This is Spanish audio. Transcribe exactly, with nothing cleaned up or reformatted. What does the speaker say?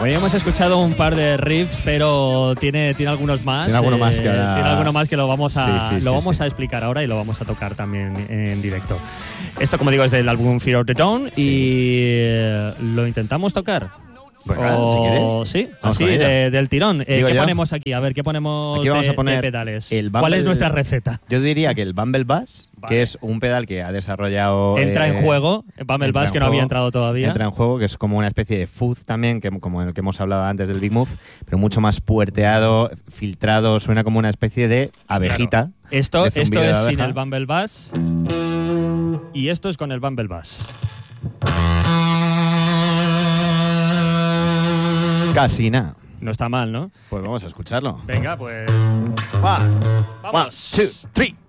Hoy hemos escuchado un par de riffs, pero tiene, tiene algunos más. Tiene alguno más que ahora... Tiene alguno más que lo vamos a, sí, sí, lo sí, vamos sí. a explicar ahora y lo vamos a tocar también en directo. Esto, como digo, es del álbum Fear of the Dawn sí. y eh, lo intentamos tocar. Bueno, o, si quieres. Sí, vamos así de, del tirón. Eh, ¿Qué yo? ponemos aquí? A ver, ¿qué ponemos aquí vamos de, a poner de pedales? El Bumble, ¿Cuál es nuestra receta? Yo diría que el Bumble Bass, vale. que es un pedal que ha desarrollado... Entra eh, en juego, el Bumble Bass, que no juego, había entrado todavía. Entra en juego, que es como una especie de fuzz también, que, como el que hemos hablado antes del Big Move, pero mucho más puerteado, filtrado, suena como una especie de abejita. Claro. Esto, de esto es de sin el Bumble Bass y esto es con el Bumble Bass. Casi nada. No está mal, ¿no? Pues vamos a escucharlo. Venga, pues... One, ¡vamos! one, two, three.